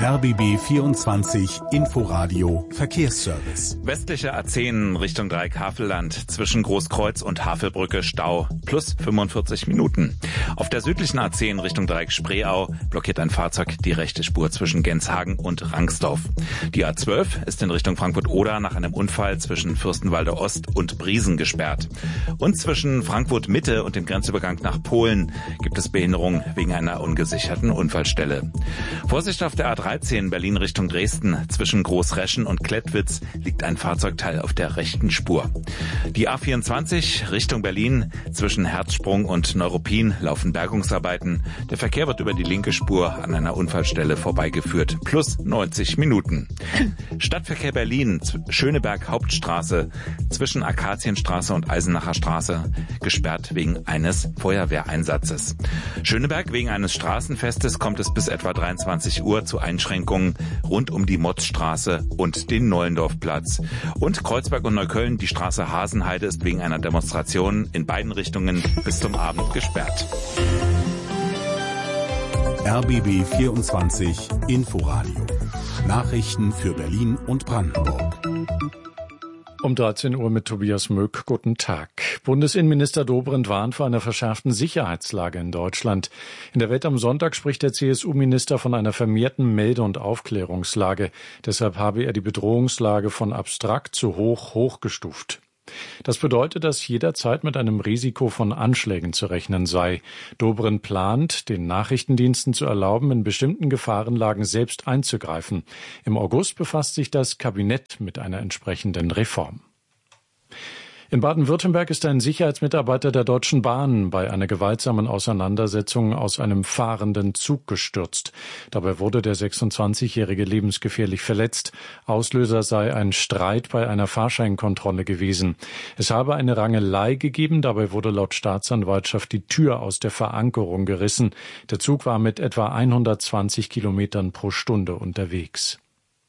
RBB 24 Inforadio Verkehrsservice. Westliche A10 Richtung Dreieck-Havelland zwischen Großkreuz und Havelbrücke Stau plus 45 Minuten. Auf der südlichen A10 Richtung Dreieck-Spreeau blockiert ein Fahrzeug die rechte Spur zwischen Genshagen und Rangsdorf. Die A12 ist in Richtung Frankfurt-Oder nach einem Unfall zwischen Fürstenwalde Ost und Briesen gesperrt. Und zwischen Frankfurt-Mitte und dem Grenzübergang nach Polen gibt es Behinderung wegen einer ungesicherten Unfallstelle. Vorsicht auf der A13 Berlin Richtung Dresden. Zwischen Großreschen und Klettwitz liegt ein Fahrzeugteil auf der rechten Spur. Die A24 Richtung Berlin. Zwischen Herzsprung und Neuruppin laufen Bergungsarbeiten. Der Verkehr wird über die linke Spur an einer Unfallstelle vorbeigeführt. Plus 90 Minuten. Stadtverkehr Berlin. Schöneberg Hauptstraße. Zwischen Akazienstraße und Eisenacher Straße. Gesperrt wegen eines Feuerwehreinsatzes. Schöneberg wegen eines Straßenfestes kommt es bis etwa 23 Uhr zu Einschränkungen rund um die Motzstraße und den Nollendorfplatz. Und Kreuzberg und Neukölln, die Straße Hasenheide ist wegen einer Demonstration in beiden Richtungen bis zum Abend gesperrt. RBB 24 Inforadio. Nachrichten für Berlin und Brandenburg. Um 13 Uhr mit Tobias Möck. Guten Tag. Bundesinnenminister Dobrindt warnt vor einer verschärften Sicherheitslage in Deutschland. In der Welt am Sonntag spricht der CSU-Minister von einer vermehrten Melde- und Aufklärungslage. Deshalb habe er die Bedrohungslage von abstrakt zu hochgestuft. Das bedeutet, dass jederzeit mit einem Risiko von Anschlägen zu rechnen sei. Dobrindt plant, den Nachrichtendiensten zu erlauben, in bestimmten Gefahrenlagen selbst einzugreifen. Im August befasst sich das Kabinett mit einer entsprechenden Reform. In Baden-Württemberg ist ein Sicherheitsmitarbeiter der Deutschen Bahn bei einer gewaltsamen Auseinandersetzung aus einem fahrenden Zug gestürzt. Dabei wurde der 26-Jährige lebensgefährlich verletzt. Auslöser sei ein Streit bei einer Fahrscheinkontrolle gewesen. Es habe eine Rangelei gegeben, dabei wurde laut Staatsanwaltschaft die Tür aus der Verankerung gerissen. Der Zug war mit etwa 120 Kilometern pro Stunde unterwegs.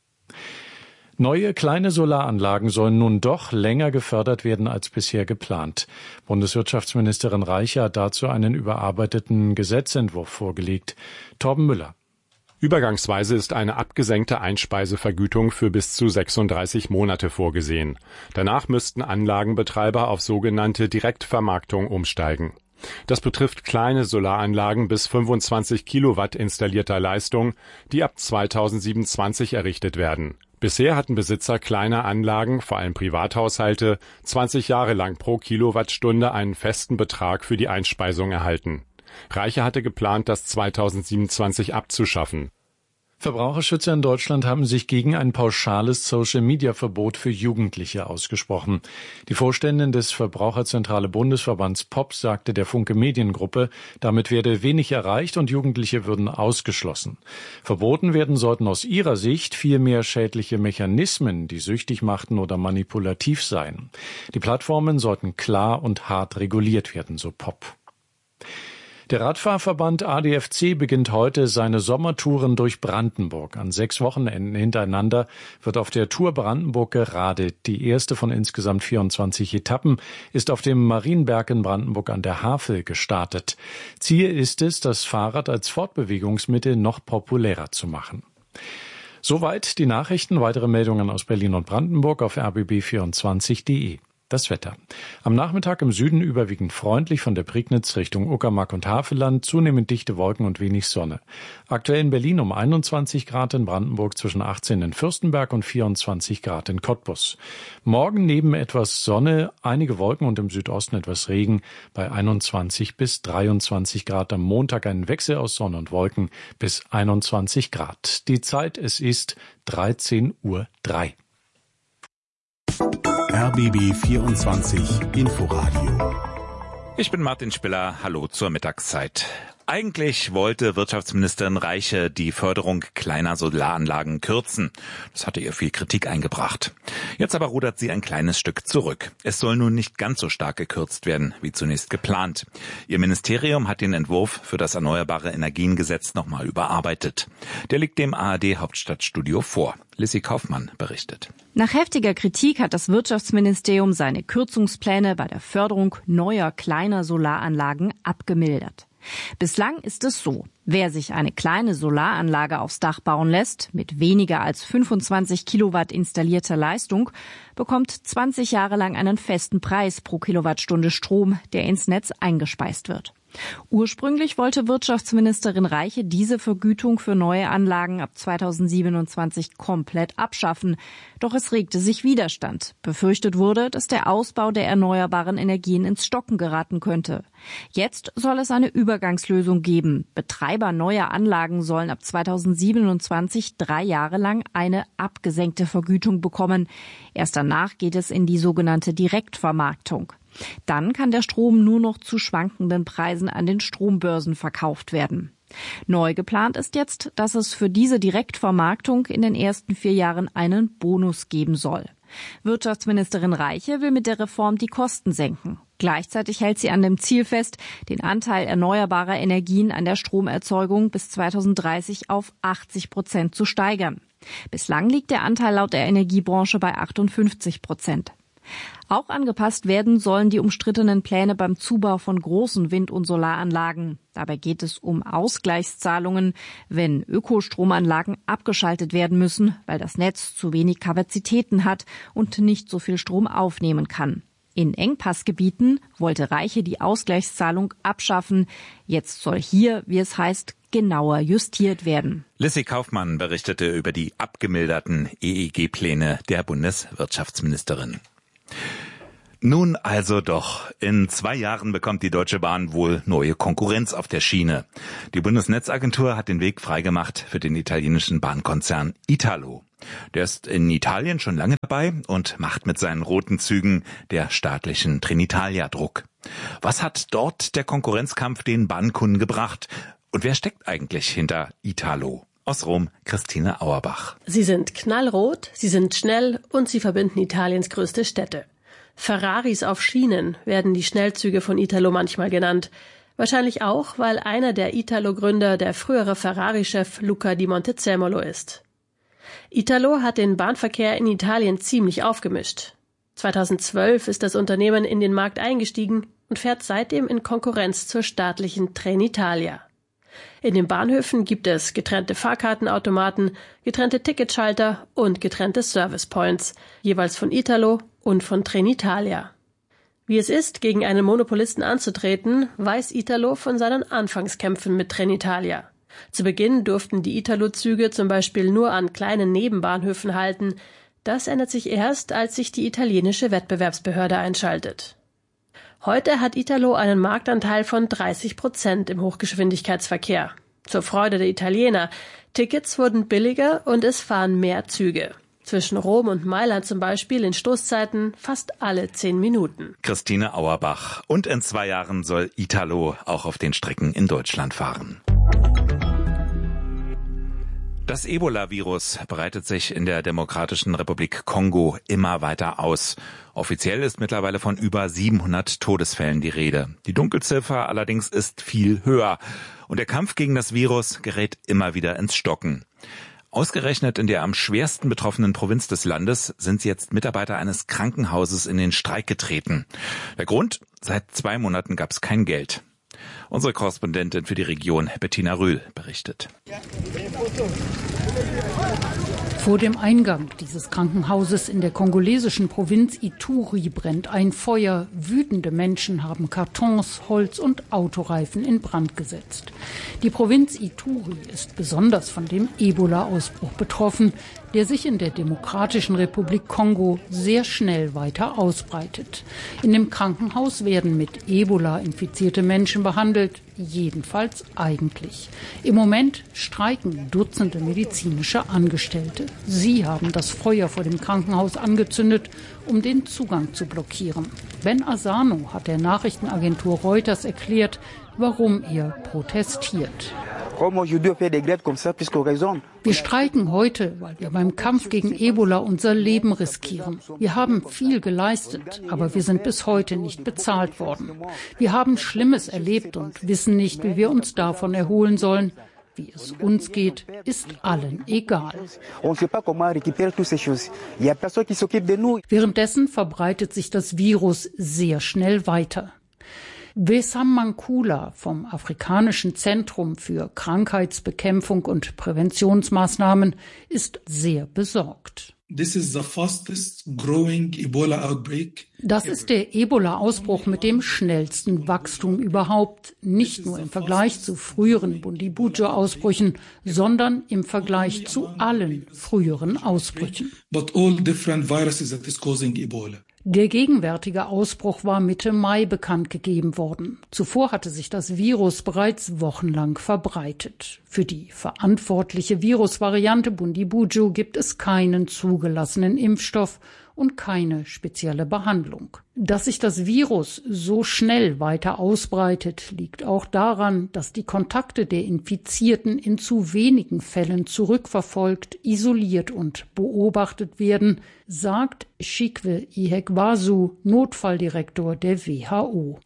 Neue kleine Solaranlagen sollen nun doch länger gefördert werden als bisher geplant. Bundeswirtschaftsministerin Reiche hat dazu einen überarbeiteten Gesetzentwurf vorgelegt. Torben Müller. Übergangsweise ist eine abgesenkte Einspeisevergütung für bis zu 36 Monate vorgesehen. Danach müssten Anlagenbetreiber auf sogenannte Direktvermarktung umsteigen. Das betrifft kleine Solaranlagen bis 25 Kilowatt installierter Leistung, die ab 2027 errichtet werden. Bisher hatten Besitzer kleiner Anlagen, vor allem Privathaushalte, 20 Jahre lang pro Kilowattstunde einen festen Betrag für die Einspeisung erhalten. Reiche hatte geplant, das 2027 abzuschaffen. Verbraucherschützer in Deutschland haben sich gegen ein pauschales Social-Media-Verbot für Jugendliche ausgesprochen. Die Vorständin des Verbraucherzentrale Bundesverbands POP sagte der Funke Mediengruppe, damit werde wenig erreicht und Jugendliche würden ausgeschlossen. Verboten werden sollten aus ihrer Sicht viel mehr schädliche Mechanismen, die süchtig machten oder manipulativ seien. Die Plattformen sollten klar und hart reguliert werden, so POP. Der Radfahrverband ADFC beginnt heute seine Sommertouren durch Brandenburg. An 6 Wochenenden hintereinander wird auf der Tour Brandenburg geradet. Die erste von insgesamt 24 Etappen ist auf dem Marienberg in Brandenburg an der Havel gestartet. Ziel ist es, das Fahrrad als Fortbewegungsmittel noch populärer zu machen. Soweit die Nachrichten. Weitere Meldungen aus Berlin und Brandenburg auf rbb24.de. Das Wetter. Am Nachmittag im Süden überwiegend freundlich von der Prignitz Richtung Uckermark und Havelland, zunehmend dichte Wolken und wenig Sonne. Aktuell in Berlin um 21 Grad, in Brandenburg zwischen 18 in Fürstenberg und 24 Grad in Cottbus. Morgen neben etwas Sonne, einige Wolken und im Südosten etwas Regen bei 21 bis 23 Grad. Am Montag ein Wechsel aus Sonne und Wolken bis 21 Grad. Die Zeit, es ist 13:03 Uhr. RBB 24 Inforadio. Ich bin Martin Spiller. Hallo zur Mittagszeit. Eigentlich wollte Wirtschaftsministerin Reiche die Förderung kleiner Solaranlagen kürzen. Das hatte ihr viel Kritik eingebracht. Jetzt aber rudert sie ein kleines Stück zurück. Es soll nun nicht ganz so stark gekürzt werden, wie zunächst geplant. Ihr Ministerium hat den Entwurf für das Erneuerbare Energiengesetz nochmal überarbeitet. Der liegt dem ARD-Hauptstadtstudio vor. Lissy Kaufmann berichtet. Nach heftiger Kritik hat das Wirtschaftsministerium seine Kürzungspläne bei der Förderung neuer kleiner Solaranlagen abgemildert. Bislang ist es so: Wer sich eine kleine Solaranlage aufs Dach bauen lässt, mit weniger als 25 Kilowatt installierter Leistung, bekommt 20 Jahre lang einen festen Preis pro Kilowattstunde Strom, der ins Netz eingespeist wird. Ursprünglich wollte Wirtschaftsministerin Reiche diese Vergütung für neue Anlagen ab 2027 komplett abschaffen. Doch es regte sich Widerstand. Befürchtet wurde, dass der Ausbau der erneuerbaren Energien ins Stocken geraten könnte. Jetzt soll es eine Übergangslösung geben. Betreiber neuer Anlagen sollen ab 2027 3 Jahre lang eine abgesenkte Vergütung bekommen. Erst danach geht es in die sogenannte Direktvermarktung. Dann kann der Strom nur noch zu schwankenden Preisen an den Strombörsen verkauft werden. Neu geplant ist jetzt, dass es für diese Direktvermarktung in den ersten 4 Jahren einen Bonus geben soll. Wirtschaftsministerin Reiche will mit der Reform die Kosten senken. Gleichzeitig hält sie an dem Ziel fest, den Anteil erneuerbarer Energien an der Stromerzeugung bis 2030 auf 80% zu steigern. Bislang liegt der Anteil laut der Energiebranche bei 58%. Auch angepasst werden sollen die umstrittenen Pläne beim Zubau von großen Wind- und Solaranlagen. Dabei geht es um Ausgleichszahlungen, wenn Ökostromanlagen abgeschaltet werden müssen, weil das Netz zu wenig Kapazitäten hat und nicht so viel Strom aufnehmen kann. In Engpassgebieten wollte Reiche die Ausgleichszahlung abschaffen. Jetzt soll hier, wie es heißt, genauer justiert werden. Lissy Kaufmann berichtete über die abgemilderten EEG-Pläne der Bundeswirtschaftsministerin. Nun also doch. In 2 Jahren bekommt die Deutsche Bahn wohl neue Konkurrenz auf der Schiene. Die Bundesnetzagentur hat den Weg freigemacht für den italienischen Bahnkonzern Italo. Der ist in Italien schon lange dabei und macht mit seinen roten Zügen der staatlichen Trenitalia Druck. Was hat dort der Konkurrenzkampf den Bahnkunden gebracht? Und wer steckt eigentlich hinter Italo? Aus Rom, Christine Auerbach. Sie sind knallrot, sie sind schnell und sie verbinden Italiens größte Städte. Ferraris auf Schienen werden die Schnellzüge von Italo manchmal genannt. Wahrscheinlich auch, weil einer der Italo-Gründer der frühere Ferrari-Chef Luca di Montezemolo ist. Italo hat den Bahnverkehr in Italien ziemlich aufgemischt. 2012 ist das Unternehmen in den Markt eingestiegen und fährt seitdem in Konkurrenz zur staatlichen Trenitalia. In den Bahnhöfen gibt es getrennte Fahrkartenautomaten, getrennte Ticketschalter und getrennte Service Points, jeweils von Italo und von Trenitalia. Wie es ist, gegen einen Monopolisten anzutreten, weiß Italo von seinen Anfangskämpfen mit Trenitalia. Zu Beginn durften die Italo-Züge zum Beispiel nur an kleinen Nebenbahnhöfen halten. Das ändert sich erst, als sich die italienische Wettbewerbsbehörde einschaltet. Heute hat Italo einen Marktanteil von 30% im Hochgeschwindigkeitsverkehr. Zur Freude der Italiener. Tickets wurden billiger und es fahren mehr Züge. Zwischen Rom und Mailand zum Beispiel in Stoßzeiten fast alle 10 Minuten. Christine Auerbach. Und in 2 Jahren soll Italo auch auf den Strecken in Deutschland fahren. Das Ebola-Virus breitet sich in der Demokratischen Republik Kongo immer weiter aus. Offiziell ist mittlerweile von über 700 Todesfällen die Rede. Die Dunkelziffer allerdings ist viel höher. Und der Kampf gegen das Virus gerät immer wieder ins Stocken. Ausgerechnet in der am schwersten betroffenen Provinz des Landes sind jetzt Mitarbeiter eines Krankenhauses in den Streik getreten. Der Grund? Seit 2 Monaten gab es kein Geld. Unsere Korrespondentin für die Region, Bettina Rühl, berichtet. Vor dem Eingang dieses Krankenhauses in der kongolesischen Provinz Ituri brennt ein Feuer. Wütende Menschen haben Kartons, Holz und Autoreifen in Brand gesetzt. Die Provinz Ituri ist besonders von dem Ebola-Ausbruch betroffen, der sich in der Demokratischen Republik Kongo sehr schnell weiter ausbreitet. In dem Krankenhaus werden mit Ebola infizierte Menschen behandelt, jedenfalls eigentlich. Im Moment streiken Dutzende medizinische Angestellte. Sie haben das Feuer vor dem Krankenhaus angezündet, um den Zugang zu blockieren. Ben Asano hat der Nachrichtenagentur Reuters erklärt, warum er protestiert. Wir streiken heute, weil wir beim Kampf gegen Ebola unser Leben riskieren. Wir haben viel geleistet, aber wir sind bis heute nicht bezahlt worden. Wir haben Schlimmes erlebt und wissen nicht, wie wir uns davon erholen sollen. Wie es uns geht, ist allen egal. Währenddessen verbreitet sich das Virus sehr schnell weiter. Wessam Mankula vom Afrikanischen Zentrum für Krankheitsbekämpfung und Präventionsmaßnahmen ist sehr besorgt. Das ist der Ebola-Ausbruch mit dem schnellsten Wachstum überhaupt, nicht nur im Vergleich zu früheren Bundibugyo-Ausbrüchen, sondern im Vergleich zu allen früheren Ausbrüchen. Der gegenwärtige Ausbruch war Mitte Mai bekannt gegeben worden. Zuvor hatte sich das Virus bereits wochenlang verbreitet. Für die verantwortliche Virusvariante Bundibugyo gibt es keinen zugelassenen Impfstoff und keine spezielle Behandlung. Dass sich das Virus so schnell weiter ausbreitet, liegt auch daran, dass die Kontakte der Infizierten in zu wenigen Fällen zurückverfolgt, isoliert und beobachtet werden, sagt Chikwe Ihekwasu, Notfalldirektor der WHO.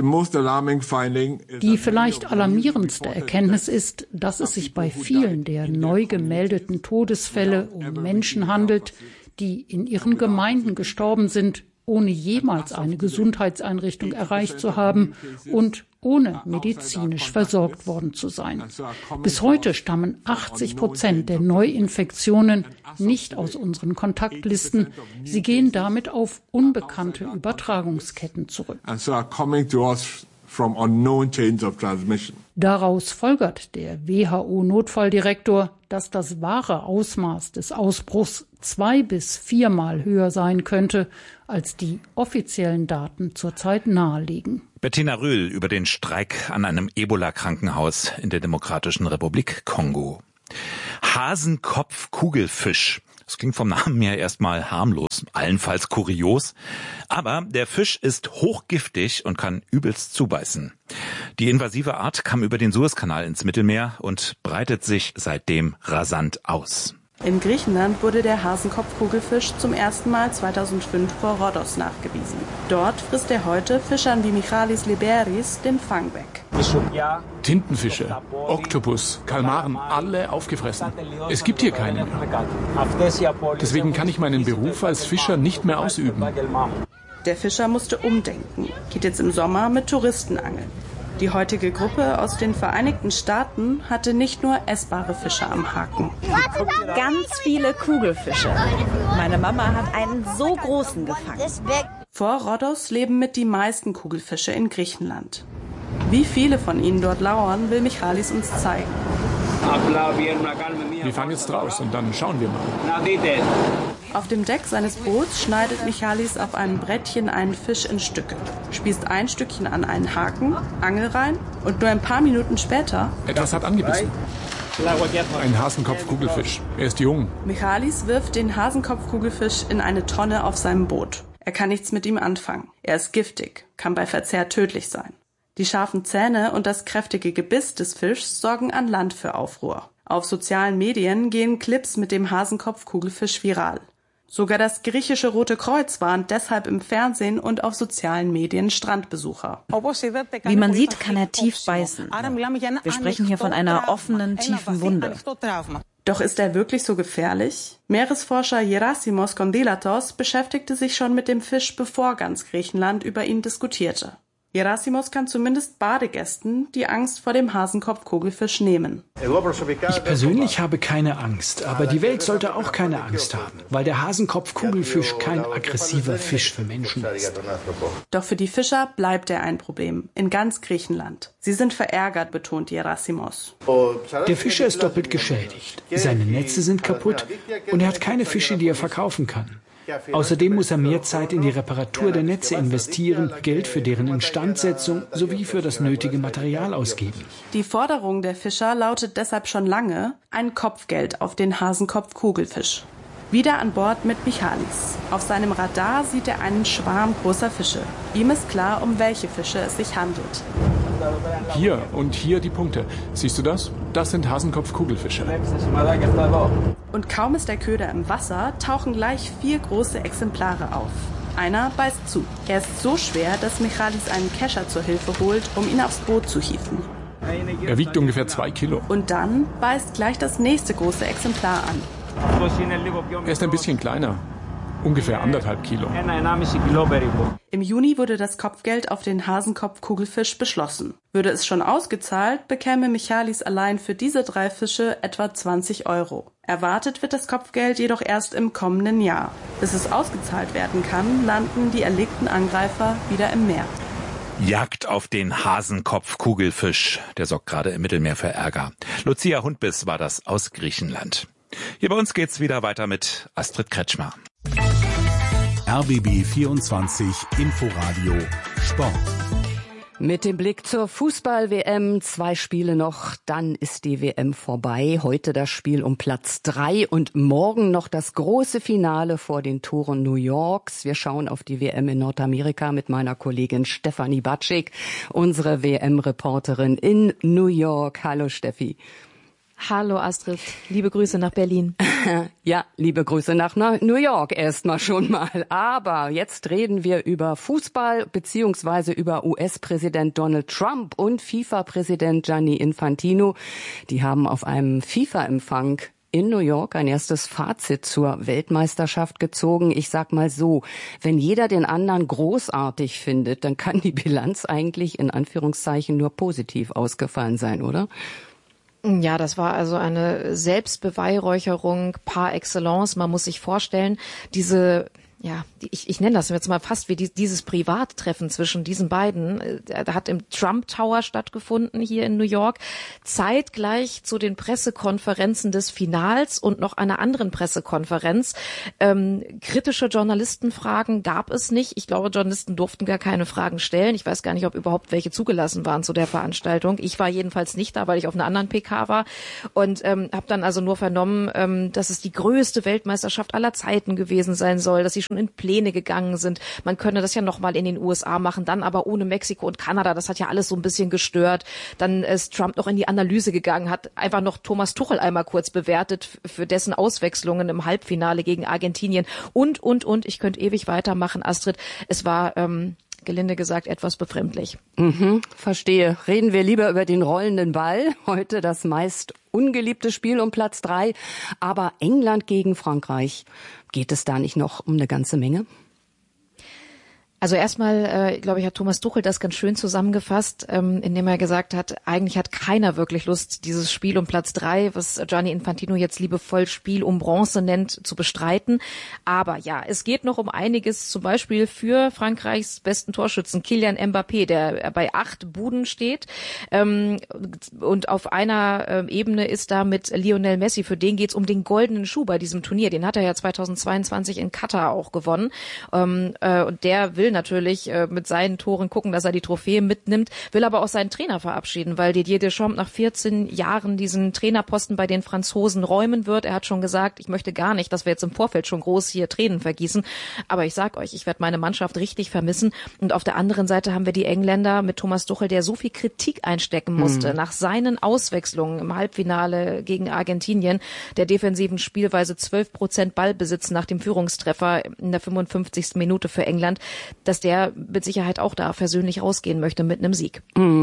Die vielleicht alarmierendste Erkenntnis ist, dass es sich bei vielen der neu gemeldeten Todesfälle um Menschen handelt, die in ihren Gemeinden gestorben sind, ohne jemals eine Gesundheitseinrichtung erreicht zu haben und ohne medizinisch versorgt worden zu sein. Bis heute stammen 80% der Neuinfektionen nicht aus unseren Kontaktlisten. Sie gehen damit auf unbekannte Übertragungsketten zurück. Daraus folgert der WHO-Notfalldirektor, dass das wahre Ausmaß des Ausbruchs 2- bis 4-mal höher sein könnte, als die offiziellen Daten zurzeit nahelegen. Bettina Rühl über den Streik an einem Ebola-Krankenhaus in der Demokratischen Republik Kongo. Hasenkopf-Kugelfisch. Das klingt vom Namen her erstmal harmlos, allenfalls kurios. Aber der Fisch ist hochgiftig und kann übelst zubeißen. Die invasive Art kam über den Suezkanal ins Mittelmeer und breitet sich seitdem rasant aus. In Griechenland wurde der Hasenkopfkugelfisch zum ersten Mal 2005 vor Rhodos nachgewiesen. Dort frisst er heute Fischern wie Michalis Liberis den Fang weg. Tintenfische, Oktopus, Kalmaren, alle aufgefressen. Es gibt hier keine mehr. Deswegen kann ich meinen Beruf als Fischer nicht mehr ausüben. Der Fischer musste umdenken, geht jetzt im Sommer mit Touristen angeln. Die heutige Gruppe aus den Vereinigten Staaten hatte nicht nur essbare Fische am Haken. Ganz viele Kugelfische. Meine Mama hat einen so großen gefangen. Vor Rhodos leben mit die meisten Kugelfische in Griechenland. Wie viele von ihnen dort lauern, will Michalis uns zeigen. Wir fangen jetzt raus und dann schauen wir mal. Auf dem Deck seines Boots schneidet Michalis auf einem Brettchen einen Fisch in Stücke, spießt ein Stückchen an einen Haken, Angel rein und nur ein paar Minuten später... Etwas hat angebissen. Ein Hasenkopfkugelfisch. Er ist jung. Michalis wirft den Hasenkopfkugelfisch in eine Tonne auf seinem Boot. Er kann nichts mit ihm anfangen. Er ist giftig, kann bei Verzehr tödlich sein. Die scharfen Zähne und das kräftige Gebiss des Fischs sorgen an Land für Aufruhr. Auf sozialen Medien gehen Clips mit dem Hasenkopfkugelfisch viral. Sogar das griechische Rote Kreuz warnt deshalb im Fernsehen und auf sozialen Medien Strandbesucher. Wie man sieht, kann er tief beißen. Wir sprechen hier von einer offenen, tiefen Wunde. Doch ist er wirklich so gefährlich? Meeresforscher Gerasimos Kondilatos beschäftigte sich schon mit dem Fisch, bevor ganz Griechenland über ihn diskutierte. Gerasimos kann zumindest Badegästen die Angst vor dem Hasenkopfkugelfisch nehmen. Ich persönlich habe keine Angst, aber die Welt sollte auch keine Angst haben, weil der Hasenkopfkugelfisch kein aggressiver Fisch für Menschen ist. Doch für die Fischer bleibt er ein Problem, in ganz Griechenland. Sie sind verärgert, betont Gerasimos. Der Fischer ist doppelt geschädigt. Seine Netze sind kaputt und er hat keine Fische, die er verkaufen kann. Außerdem muss er mehr Zeit in die Reparatur der Netze investieren, Geld für deren Instandsetzung sowie für das nötige Material ausgeben. Die Forderung der Fischer lautet deshalb schon lange: ein Kopfgeld auf den Hasenkopfkugelfisch. Wieder an Bord mit Michalis. Auf seinem Radar sieht er einen Schwarm großer Fische. Ihm ist klar, um welche Fische es sich handelt. Hier und hier die Punkte. Siehst du das? Das sind Hasenkopfkugelfische. Und kaum ist der Köder im Wasser, tauchen gleich 4 große Exemplare auf. Einer beißt zu. Er ist so schwer, dass Michalis einen Kescher zur Hilfe holt, um ihn aufs Boot zu hieven. Er wiegt ungefähr 2 Kilo. Und dann beißt gleich das nächste große Exemplar an. Er ist ein bisschen kleiner. ungefähr 1,5 Kilo. Im Juni wurde das Kopfgeld auf den Hasenkopf-Kugelfisch beschlossen. Würde es schon ausgezahlt, bekäme Michalis allein für diese 3 Fische etwa 20 €. Erwartet wird das Kopfgeld jedoch erst im kommenden Jahr. Bis es ausgezahlt werden kann, landen die erlegten Angreifer wieder im Meer. Jagd auf den Hasenkopf-Kugelfisch. Der sorgt gerade im Mittelmeer für Ärger. Lucia Hundbiss war das aus Griechenland. Hier bei uns geht's wieder weiter mit Astrid Kretschmer. RBB 24 Inforadio Sport. Mit dem Blick zur Fußball-WM, 2 Spiele noch, dann ist die WM vorbei. Heute das Spiel um Platz 3 und morgen noch das große Finale vor den Toren New Yorks. Wir schauen auf die WM in Nordamerika mit meiner Kollegin Stefanie Batschik, unsere WM-Reporterin in New York. Hallo Steffi. Hallo Astrid, liebe Grüße nach Berlin. Ja, liebe Grüße nach New York erstmal schon mal. Aber jetzt reden wir über Fußball beziehungsweise über US-Präsident Donald Trump und FIFA-Präsident Gianni Infantino. Die haben auf einem FIFA-Empfang in New York ein erstes Fazit zur Weltmeisterschaft gezogen. Ich sag mal so, wenn jeder den anderen großartig findet, dann kann die Bilanz eigentlich in Anführungszeichen nur positiv ausgefallen sein, oder? Ja, das war also eine Selbstbeweihräucherung par excellence. Man muss sich vorstellen, ich nenne das jetzt mal fast wie dieses Privattreffen zwischen diesen beiden. Da hat im Trump Tower stattgefunden hier in New York, zeitgleich zu den Pressekonferenzen des Finals und noch einer anderen Pressekonferenz. Kritische Journalistenfragen gab es nicht. Ich glaube, Journalisten durften gar keine Fragen stellen. Ich weiß gar nicht, ob überhaupt welche zugelassen waren zu der Veranstaltung. Ich war jedenfalls nicht da, weil ich auf einer anderen PK war und habe dann also nur vernommen, dass es die größte Weltmeisterschaft aller Zeiten gewesen sein soll, dass sie schon in Pläne gegangen sind. Man könne das ja nochmal in den USA machen, dann aber ohne Mexiko und Kanada. Das hat ja alles so ein bisschen gestört. Dann ist Trump noch in die Analyse gegangen, hat einfach noch Thomas Tuchel einmal kurz bewertet für dessen Auswechslungen im Halbfinale gegen Argentinien und. Ich könnte ewig weitermachen, Astrid. Es war gelinde gesagt etwas befremdlich. Verstehe. Reden wir lieber über den rollenden Ball. Heute das meist ungeliebte Spiel um Platz 3. Aber England gegen Frankreich. Geht es da nicht noch um eine ganze Menge? Also erstmal, glaube ich, hat Thomas Tuchel das ganz schön zusammengefasst, indem er gesagt hat, eigentlich hat keiner wirklich Lust, dieses Spiel um Platz 3, was Gianni Infantino jetzt liebevoll Spiel um Bronze nennt, zu bestreiten. Aber ja, es geht noch um einiges, zum Beispiel für Frankreichs besten Torschützen Kylian Mbappé, der bei 8 Buden steht. Und auf einer Ebene ist da mit Lionel Messi, für den geht's um den goldenen Schuh bei diesem Turnier. Den hat er ja 2022 in Katar auch gewonnen. Und der will natürlich mit seinen Toren gucken, dass er die Trophäe mitnimmt, will aber auch seinen Trainer verabschieden, weil Didier Deschamps nach 14 Jahren diesen Trainerposten bei den Franzosen räumen wird. Er hat schon gesagt, ich möchte gar nicht, dass wir jetzt im Vorfeld schon groß hier Tränen vergießen. Aber ich sag euch, ich werde meine Mannschaft richtig vermissen. Und auf der anderen Seite haben wir die Engländer mit Thomas Tuchel, der so viel Kritik einstecken musste nach seinen Auswechslungen im Halbfinale gegen Argentinien, der defensiven Spielweise 12% Ballbesitz nach dem Führungstreffer in der 55. Minute für England, dass der mit Sicherheit auch da versöhnlich rausgehen möchte mit einem Sieg.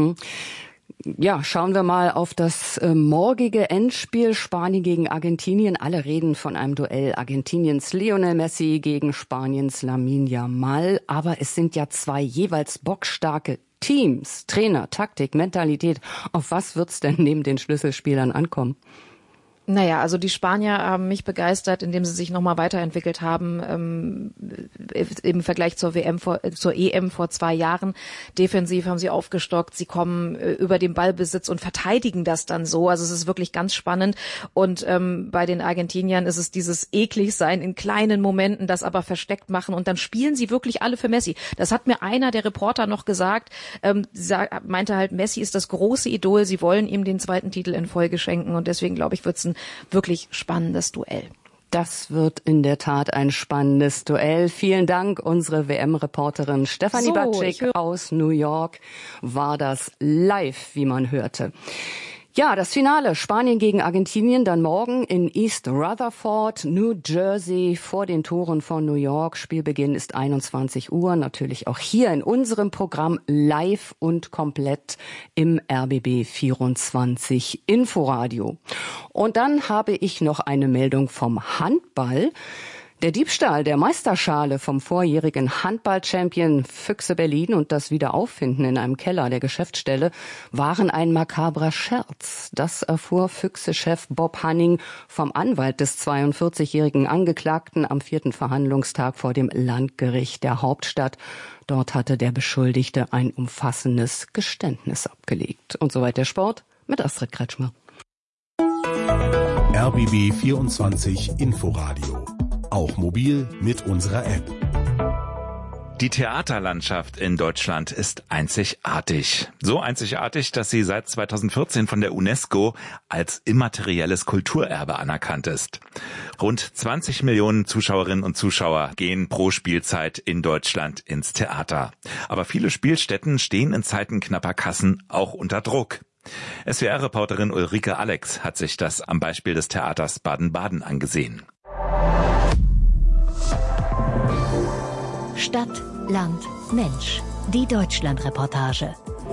Ja, schauen wir mal auf das morgige Endspiel Spanien gegen Argentinien. Alle reden von einem Duell Argentiniens Lionel Messi gegen Spaniens Lamine Yamal. Aber es sind ja 2 jeweils bockstarke Teams, Trainer, Taktik, Mentalität. Auf was wird's denn neben den Schlüsselspielern ankommen? Naja, also die Spanier haben mich begeistert, indem sie sich nochmal weiterentwickelt haben im Vergleich zur EM vor 2 Jahren. Defensiv haben sie aufgestockt, sie kommen über den Ballbesitz und verteidigen das dann so. Also es ist wirklich ganz spannend. Und bei den Argentiniern ist es dieses Ekligsein in kleinen Momenten, das aber versteckt machen. Und dann spielen sie wirklich alle für Messi. Das hat mir einer der Reporter noch gesagt, meinte halt, Messi ist das große Idol. Sie wollen ihm den 2. Titel in Folge schenken. Und deswegen, glaube ich, wird's ein wirklich spannendes Duell. Das wird in der Tat ein spannendes Duell. Vielen Dank, unsere WM-Reporterin Stefanie Batschik aus New York war das live, wie man hörte. Ja, das Finale Spanien gegen Argentinien dann morgen in East Rutherford, New Jersey, vor den Toren von New York. Spielbeginn ist 21 Uhr, natürlich auch hier in unserem Programm live und komplett im RBB 24 Inforadio. Und dann habe ich noch eine Meldung vom Handball. Der Diebstahl der Meisterschale vom vorjährigen Handball-Champion Füchse Berlin und das Wiederauffinden in einem Keller der Geschäftsstelle waren ein makabrer Scherz. Das erfuhr Füchse-Chef Bob Hanning vom Anwalt des 42-jährigen Angeklagten am 4. Verhandlungstag vor dem Landgericht der Hauptstadt. Dort hatte der Beschuldigte ein umfassendes Geständnis abgelegt. Und soweit der Sport mit Astrid Kretschmer. RBB 24 Inforadio. Auch mobil mit unserer App. Die Theaterlandschaft in Deutschland ist einzigartig. So einzigartig, dass sie seit 2014 von der UNESCO als immaterielles Kulturerbe anerkannt ist. Rund 20 Millionen Zuschauerinnen und Zuschauer gehen pro Spielzeit in Deutschland ins Theater. Aber viele Spielstätten stehen in Zeiten knapper Kassen auch unter Druck. SWR-Reporterin Ulrike Alex hat sich das am Beispiel des Theaters Baden-Baden angesehen. Stadt, Land, Mensch. Die Deutschland-Reportage.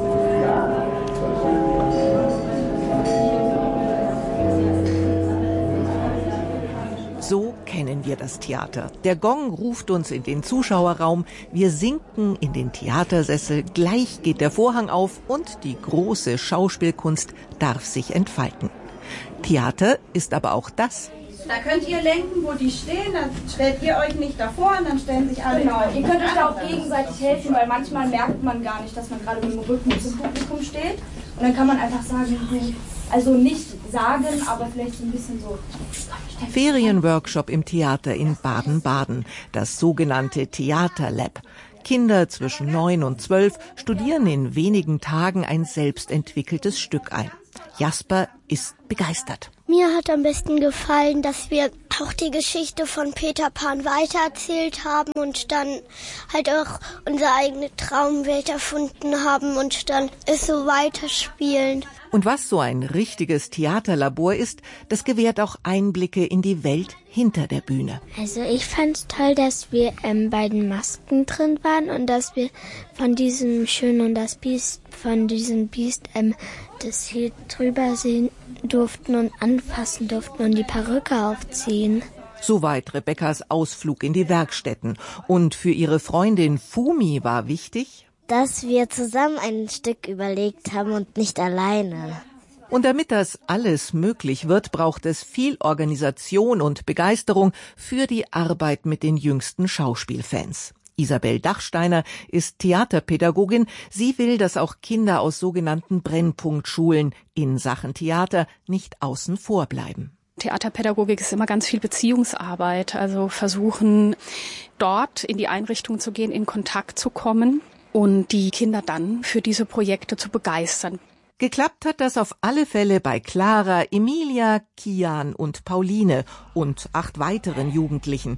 So kennen wir das Theater. Der Gong ruft uns in den Zuschauerraum, wir sinken in den Theatersessel, gleich geht der Vorhang auf und die große Schauspielkunst darf sich entfalten. Theater ist aber auch das. Da könnt ihr lenken, wo die stehen, dann stellt ihr euch nicht davor und dann stellen sich alle. Genau, ihr könnt euch da auch gegenseitig helfen, weil manchmal merkt man gar nicht, dass man gerade mit dem Rücken zum Publikum steht. Und dann kann man einfach sagen, also nicht sagen, aber vielleicht so ein bisschen so. Ferienworkshop im Theater in Baden-Baden, das sogenannte Theaterlab. Kinder zwischen 9 und 12 studieren in wenigen Tagen ein selbstentwickeltes Stück ein. Jasper ist begeistert. Mir hat am besten gefallen, dass wir auch die Geschichte von Peter Pan weitererzählt haben und dann halt auch unsere eigene Traumwelt erfunden haben und dann es so weiterspielen. Und was so ein richtiges Theaterlabor ist, das gewährt auch Einblicke in die Welt hinter der Bühne. Also ich fand's toll, dass wir bei den Masken drin waren und dass wir von diesem Schön und das Biest, von diesem Biest das hier drüber sehen durften und anfassen durften und die Perücke aufziehen. Soweit Rebekkas Ausflug in die Werkstätten. Und für ihre Freundin Fumi war wichtig, dass wir zusammen ein Stück überlegt haben und nicht alleine. Und damit das alles möglich wird, braucht es viel Organisation und Begeisterung für die Arbeit mit den jüngsten Schauspielfans. Isabel Dachsteiner ist Theaterpädagogin. Sie will, dass auch Kinder aus sogenannten Brennpunktschulen in Sachen Theater nicht außen vor bleiben. Theaterpädagogik ist immer ganz viel Beziehungsarbeit, also versuchen, dort in die Einrichtung zu gehen, in Kontakt zu kommen und die Kinder dann für diese Projekte zu begeistern. Geklappt hat das auf alle Fälle bei Clara, Emilia, Kian und Pauline und 8 weiteren Jugendlichen.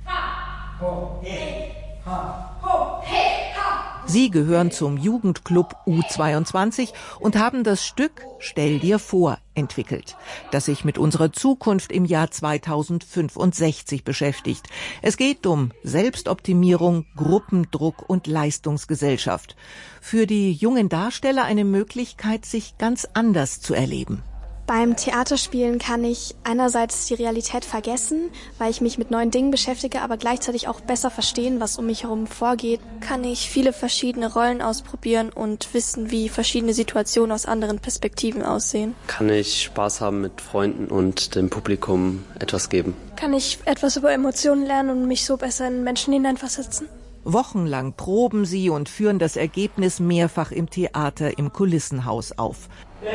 Sie gehören zum Jugendclub U22 und haben das Stück Stell dir vor entwickelt, das sich mit unserer Zukunft im Jahr 2065 beschäftigt. Es geht um Selbstoptimierung, Gruppendruck und Leistungsgesellschaft. Für die jungen Darsteller eine Möglichkeit, sich ganz anders zu erleben. Beim Theaterspielen kann ich einerseits die Realität vergessen, weil ich mich mit neuen Dingen beschäftige, aber gleichzeitig auch besser verstehen, was um mich herum vorgeht. Kann ich viele verschiedene Rollen ausprobieren und wissen, wie verschiedene Situationen aus anderen Perspektiven aussehen. Kann ich Spaß haben mit Freunden und dem Publikum etwas geben. Kann ich etwas über Emotionen lernen und mich so besser in Menschen hineinversetzen. Wochenlang proben sie und führen das Ergebnis mehrfach im Theater im Kulissenhaus auf.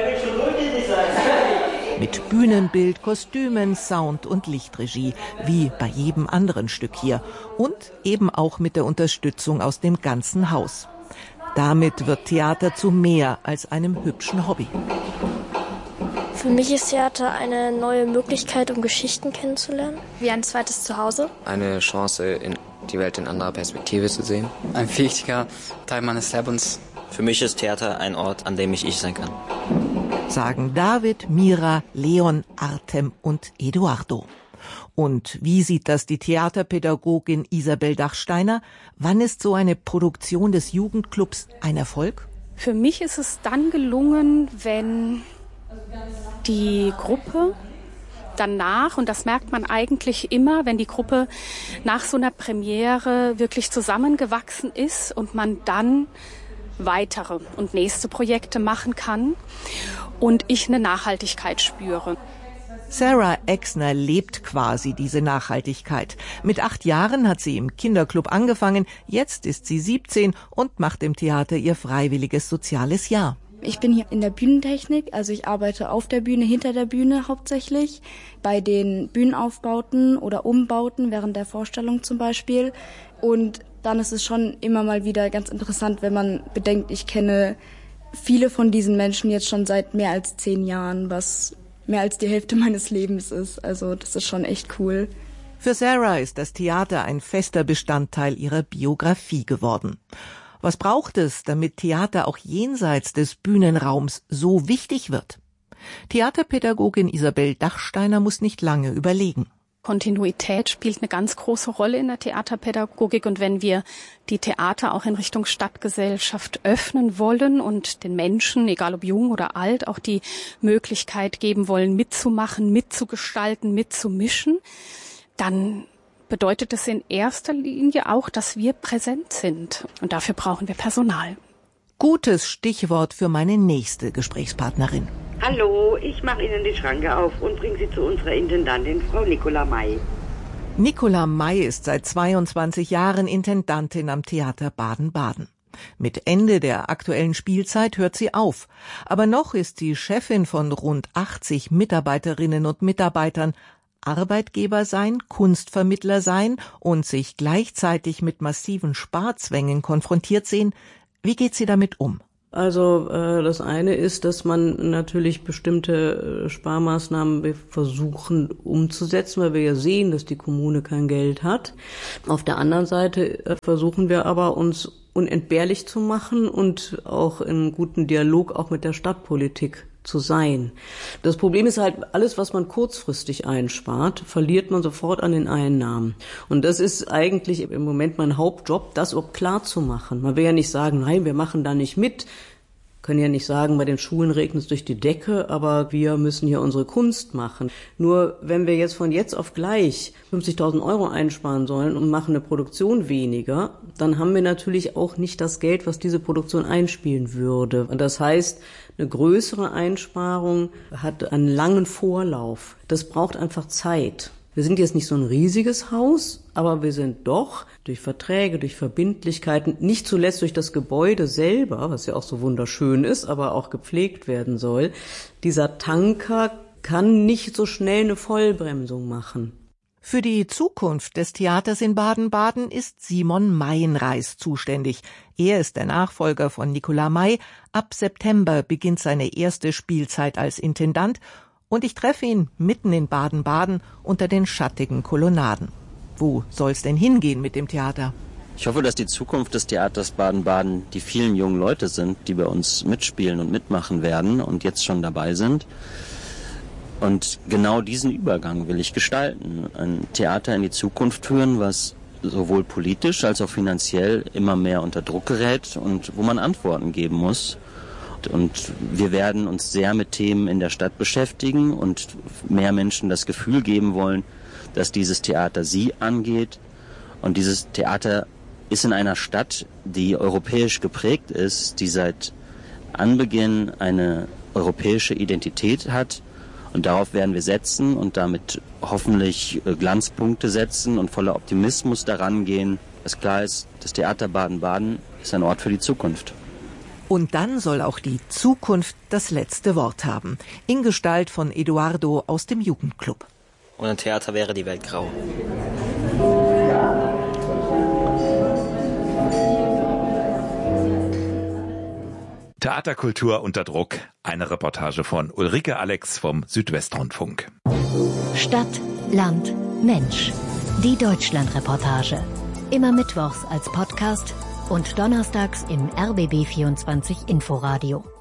Mit Bühnenbild, Kostümen, Sound und Lichtregie, wie bei jedem anderen Stück hier. Und eben auch mit der Unterstützung aus dem ganzen Haus. Damit wird Theater zu mehr als einem hübschen Hobby. Für mich ist Theater eine neue Möglichkeit, um Geschichten kennenzulernen. Wie ein zweites Zuhause. Eine Chance, die Welt in anderer Perspektive zu sehen. Ein wichtiger Teil meines Lebens. Für mich ist Theater ein Ort, an dem ich sein kann. Sagen David, Mira, Leon, Artem und Eduardo. Und wie sieht das die Theaterpädagogin Isabel Dachsteiner? Wann ist so eine Produktion des Jugendclubs ein Erfolg? Für mich ist es dann gelungen, wenn die Gruppe danach, und das merkt man eigentlich immer, wenn die Gruppe nach so einer Premiere wirklich zusammengewachsen ist und man dann weitere und nächste Projekte machen kann und ich eine Nachhaltigkeit spüre. Sarah Exner lebt quasi diese Nachhaltigkeit. Mit 8 Jahren hat sie im Kinderclub angefangen, jetzt ist sie 17 und macht im Theater ihr freiwilliges soziales Jahr. Ich bin hier in der Bühnentechnik, also ich arbeite auf der Bühne, hinter der Bühne hauptsächlich, bei den Bühnenaufbauten oder Umbauten während der Vorstellung zum Beispiel. Und dann ist es schon immer mal wieder ganz interessant, wenn man bedenkt, ich kenne viele von diesen Menschen jetzt schon seit mehr als 10 Jahren, was mehr als die Hälfte meines Lebens ist. Also das ist schon echt cool. Für Sarah ist das Theater ein fester Bestandteil ihrer Biografie geworden. Was braucht es, damit Theater auch jenseits des Bühnenraums so wichtig wird? Theaterpädagogin Isabel Dachsteiner muss nicht lange überlegen. Kontinuität spielt eine ganz große Rolle in der Theaterpädagogik. Und wenn wir die Theater auch in Richtung Stadtgesellschaft öffnen wollen und den Menschen, egal ob jung oder alt, auch die Möglichkeit geben wollen, mitzumachen, mitzugestalten, mitzumischen, dann bedeutet es in erster Linie auch, dass wir präsent sind. Und dafür brauchen wir Personal. Gutes Stichwort für meine nächste Gesprächspartnerin. Hallo, ich mache Ihnen die Schranke auf und bringe Sie zu unserer Intendantin, Frau Nicola May. Nicola May ist seit 22 Jahren Intendantin am Theater Baden-Baden. Mit Ende der aktuellen Spielzeit hört sie auf. Aber noch ist sie Chefin von rund 80 Mitarbeiterinnen und Mitarbeitern. Arbeitgeber sein, Kunstvermittler sein und sich gleichzeitig mit massiven Sparzwängen konfrontiert sehen. Wie geht sie damit um? Also das eine ist, dass man natürlich bestimmte Sparmaßnahmen versuchen umzusetzen, weil wir ja sehen, dass die Kommune kein Geld hat. Auf der anderen Seite versuchen wir aber, uns unentbehrlich zu machen und auch in guten Dialog auch mit der Stadtpolitik zu sein. Das Problem ist halt, alles, was man kurzfristig einspart, verliert man sofort an den Einnahmen. Und das ist eigentlich im Moment mein Hauptjob, das auch klar zu machen. Man will ja nicht sagen, nein, wir machen da nicht mit. Können ja nicht sagen, bei den Schulen regnet es durch die Decke, aber wir müssen hier unsere Kunst machen. Nur wenn wir jetzt von jetzt auf gleich 50.000 Euro einsparen sollen und machen eine Produktion weniger, dann haben wir natürlich auch nicht das Geld, was diese Produktion einspielen würde. Und das heißt, eine größere Einsparung hat einen langen Vorlauf. Das braucht einfach Zeit. Wir sind jetzt nicht so ein riesiges Haus, aber wir sind doch durch Verträge, durch Verbindlichkeiten, nicht zuletzt durch das Gebäude selber, was ja auch so wunderschön ist, aber auch gepflegt werden soll. Dieser Tanker kann nicht so schnell eine Vollbremsung machen. Für die Zukunft des Theaters in Baden-Baden ist Simon Meienreis zuständig. Er ist der Nachfolger von Nicola May. Ab September beginnt seine erste Spielzeit als Intendant. Und ich treffe ihn mitten in Baden-Baden unter den schattigen Kolonnaden. Wo soll's denn hingehen mit dem Theater? Ich hoffe, dass die Zukunft des Theaters Baden-Baden die vielen jungen Leute sind, die bei uns mitspielen und mitmachen werden und jetzt schon dabei sind. Und genau diesen Übergang will ich gestalten. Ein Theater in die Zukunft führen, was sowohl politisch als auch finanziell immer mehr unter Druck gerät und wo man Antworten geben muss. Und wir werden uns sehr mit Themen in der Stadt beschäftigen und mehr Menschen das Gefühl geben wollen, dass dieses Theater sie angeht. Und dieses Theater ist in einer Stadt, die europäisch geprägt ist, die seit Anbeginn eine europäische Identität hat. Und darauf werden wir setzen und damit hoffentlich Glanzpunkte setzen und voller Optimismus daran gehen, dass klar ist, das Theater Baden-Baden ist ein Ort für die Zukunft. Und dann soll auch die Zukunft das letzte Wort haben. In Gestalt von Eduardo aus dem Jugendclub. Ohne Theater wäre die Welt grau. Theaterkultur unter Druck. Eine Reportage von Ulrike Alex vom Südwestrundfunk. Stadt, Land, Mensch. Die Deutschlandreportage. Immer mittwochs als Podcast und donnerstags im RBB 24 Inforadio.